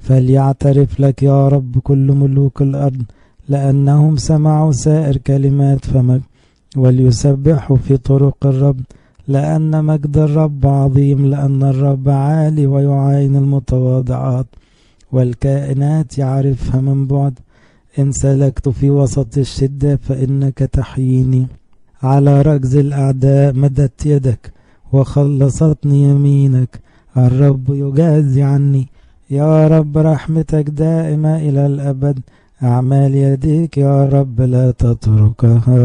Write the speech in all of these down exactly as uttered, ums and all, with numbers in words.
فليعترف لك يا رب كل ملوك الأرض، لأنهم سمعوا سائر كلمات فمك، وليسبحوا في طرق الرب، لأن مجد الرب عظيم، لأن الرب عالي ويعاين المتواضعات، والكائنات يعرفها من بعد. إن سلكت في وسط الشدة فإنك تحييني، على ركز الأعداء مددت يدك وخلصتني يمينك. الرب يجازي عني، يا رب رحمتك دائمة إلى الأبد، أعمال يديك يا رب لا تتركها.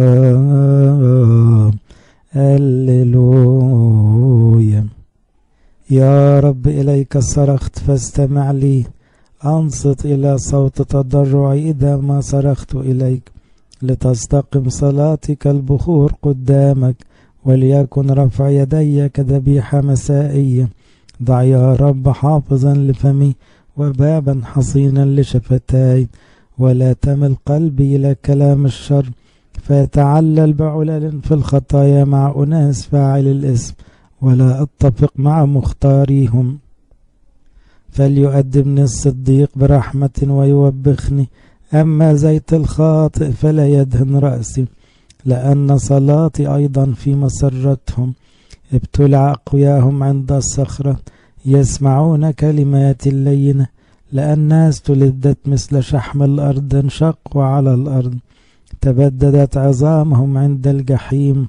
هللويا. يا رب إليك صرخت فاستمع لي، أنصت إلى صوت تضرعي إذا ما صرخت إليك، لتستقم صلاتي كالبخور قدامك، وليكن رفع يدي كذبيحة مسائية. ضع يا رب حافظا لفمي وبابا حصينا لشفتاي، ولا تمل قلبي إلى كلام الشر، فيتعلل بعلل في الخطايا مع أناس فاعل الإثم، ولا أتفق مع مختاريهم. فليؤدبني الصديق برحمة ويوبخني، أما زيت الخاطئ فلا يدهن رأسي، لأن صلاتي أيضا في مسرتهم. ابتلع أقوياهم عند الصخرة، يسمعون كلمات اللينة، لأنها تلذت مثل شحم الأرض، انشقوا على الأرض، تبددت عظامهم عند الجحيم.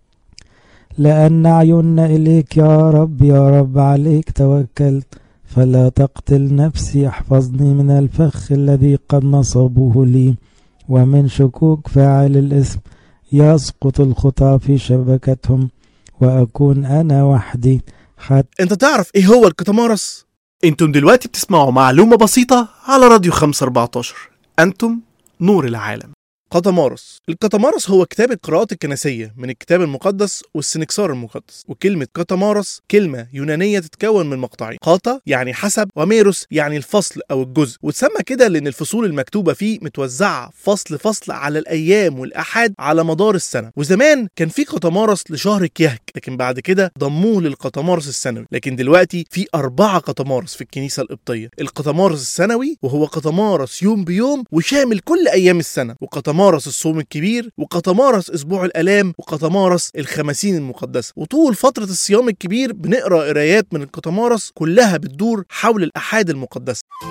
لأن عيوننا إليك يا رب، يا رب عليك توكلت، فلا تقتل نفسي، احفظني من الفخ الذي قد نصبوه لي، ومن شكوك فاعل الإثم. يسقط الخطى في شبكتهم، وأكون أنا وحدي حتى. انت تعرف ايه هو الكتامارس؟ انتم دلوقتي بتسمعوا معلومة بسيطة على راديو خمسة أربعتاشر، انتم نور العالم. قطمارس. القطمارس هو كتاب القراءات الكنسية من الكتاب المقدس والسنكسار المقدس. وكلمة قطمارس كلمة يونانية تتكون من مقطعين، قاطا يعني حسب، وميروس يعني الفصل أو الجزء، وتسمى كده لأن الفصول المكتوبة فيه متوزعة فصل فصل على الأيام والأحاد على مدار السنة. وزمان كان في قطمارس لشهر كيهك، لكن بعد كده ضموه للقطمارس السنوي. لكن دلوقتي في أربعة قطمارس في الكنيسة القبطية: القطمارس السنوي، وهو قطمارس يوم بيوم وشامل كل أيام السنة، وقطمارس قطمارس الصوم الكبير، وقطمارس اسبوع الالام، وقطمارس الخمسين المقدسه. وطول فتره الصيام الكبير بنقرا قرايات من القطمارس كلها بتدور حول الاحاد المقدسه.